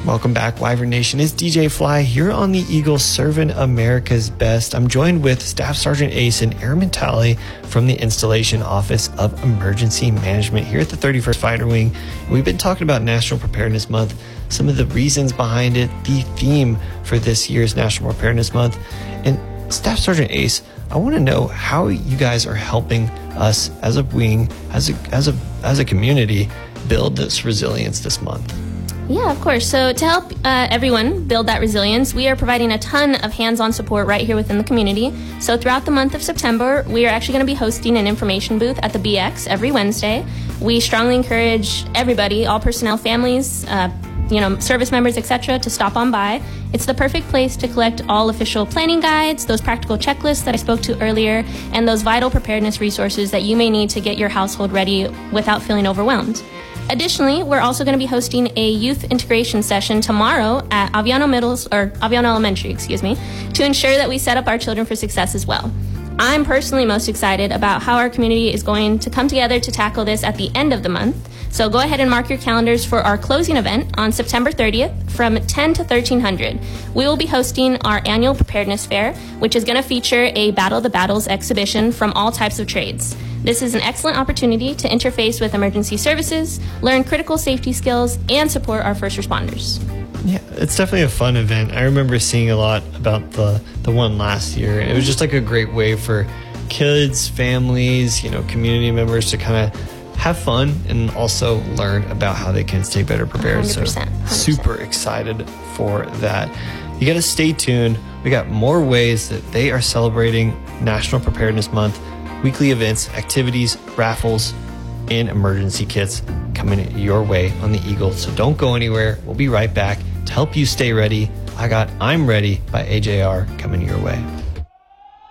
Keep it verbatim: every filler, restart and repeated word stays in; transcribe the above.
Welcome back, Wyvern Nation. It's D J Fly here on the Eagle, serving America's best. I'm joined with Staff Sergeant Ace and Airman Tally from the Installation Office of Emergency Management here at the thirty-first Fighter Wing. We've been talking about National Preparedness Month, some of the reasons behind it, the theme for this year's National Preparedness Month. And Staff Sergeant Ace, I want to know how you guys are helping us as a wing, as a as a as a community, build this resilience this month. Yeah, of course. So to help uh, everyone build that resilience, we are providing a ton of hands-on support right here within the community. So throughout the month of September, we are actually going to be hosting an information booth at the B X every Wednesday. We strongly encourage everybody, all personnel, families, uh, you know, service members, et cetera, to stop on by. It's the perfect place to collect all official planning guides, those practical checklists that I spoke to earlier, and those vital preparedness resources that you may need to get your household ready without feeling overwhelmed. Additionally, we're also going to be hosting a youth integration session tomorrow at Aviano Middle, or Aviano Elementary, excuse me, to ensure that we set up our children for success as well. I'm personally most excited about how our community is going to come together to tackle this at the end of the month. So go ahead and mark your calendars for our closing event on September thirtieth from ten to thirteen hundred. We will be hosting our annual preparedness fair, which is going to feature a Battle the Battles exhibition from all types of trades. This is an excellent opportunity to interface with emergency services, learn critical safety skills, and support our first responders. Yeah, it's definitely a fun event. I remember seeing a lot about the, the one last year. It was just like a great way for kids, families, you know, community members to kind of have fun and also learn about how they can stay better prepared. one hundred percent, one hundred percent. So super excited for that. You got to stay tuned. We got more ways that they are celebrating National Preparedness Month. Weekly events, activities, raffles, and emergency kits coming your way on the Eagle. So don't go anywhere. We'll be right back to help you stay ready. I got I'm Ready by A J R coming your way.